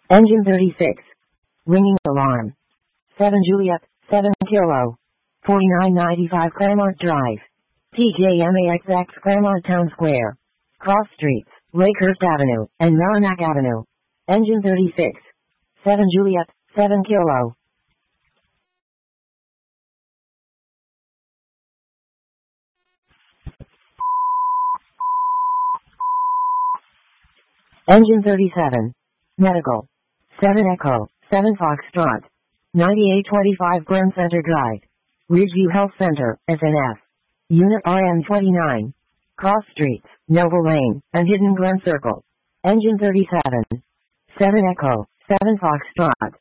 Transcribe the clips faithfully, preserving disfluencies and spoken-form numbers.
Engine thirty-six. Ringing alarm. seven Juliet, seven Kilo. forty-nine ninety-five Claremont Drive. T J M A X X Claremont Town Square. Cross Streets, Lakehurst Avenue, and Merrimack Avenue. Engine thirty-six. seven Juliet, seven Kilo. Engine thirty-seven. Medical. seven Echo, seven Foxtrot. ninety-eight twenty-five Glen Center Drive. Ridgeview Health Center, S N F. Unit R M twenty-nine. Cross Streets, Noble Lane, and Hidden Glen Circle. Engine thirty-seven. seven Echo, seven Foxtrot.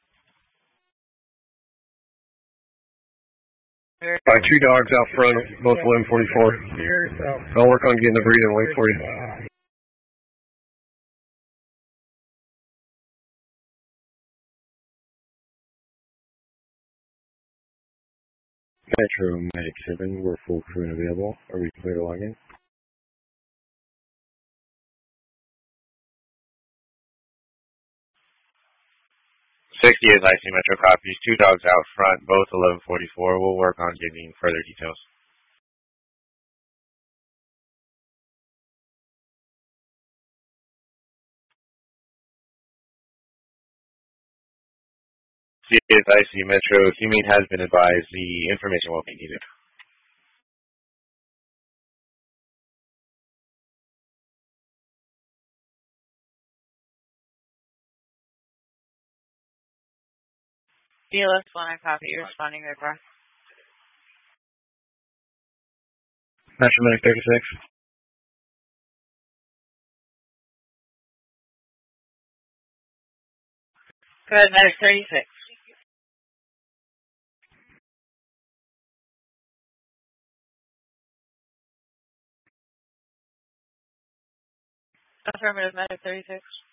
Uh, two dogs out front, both eleven forty-four. I'll work on getting the breathing weight for you. Metro Medic seven, we're full crew and available. Are we clear to log in? sixty-eight I C Metro copies, two dogs out front, both eleven forty-four. We'll work on giving further details. sixty-eight I C Metro, Humane has been advised the information will be needed. D L S one, I copy. You're responding to request. Metro Medic thirty-six. Go ahead, Medic thirty-six. Affirmative, Medic thirty-six.